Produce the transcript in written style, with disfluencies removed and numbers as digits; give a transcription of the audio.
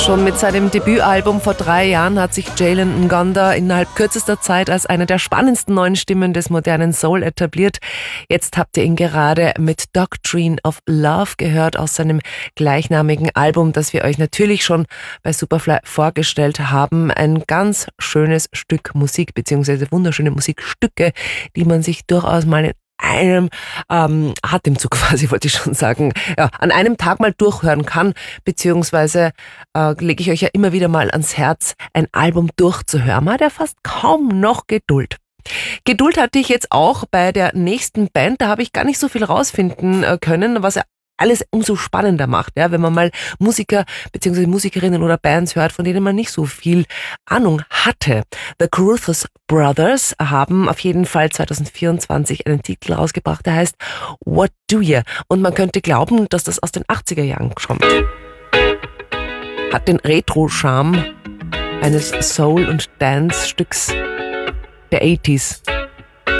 Schon mit seinem Debütalbum vor 3 Jahren hat sich Jalen Ngonda innerhalb kürzester Zeit als eine der spannendsten neuen Stimmen des modernen Soul etabliert. Jetzt habt ihr ihn gerade mit Doctrine of Love gehört aus seinem gleichnamigen Album, das wir euch natürlich schon bei Superfly vorgestellt haben. Ein ganz schönes Stück Musik, beziehungsweise wunderschöne Musikstücke, die man sich durchaus mal in einem Atemzug quasi, wollte ich schon sagen, ja, an einem Tag mal durchhören kann, beziehungsweise lege ich euch ja immer wieder mal ans Herz, ein Album durchzuhören. Man hat ja fast kaum noch Geduld. Geduld hatte ich jetzt auch bei der nächsten Band, da habe ich gar nicht so viel rausfinden können, was ja alles umso spannender macht, ja, wenn man mal Musiker bzw. Musikerinnen oder Bands hört, von denen man nicht so viel Ahnung hatte. The Carruthers Brothers haben auf jeden Fall 2024 einen Titel rausgebracht, der heißt What Do You? Und man könnte glauben, dass das aus den 80er Jahren kommt. Hat den Retro-Charme eines Soul- und Dance-Stücks der 80s.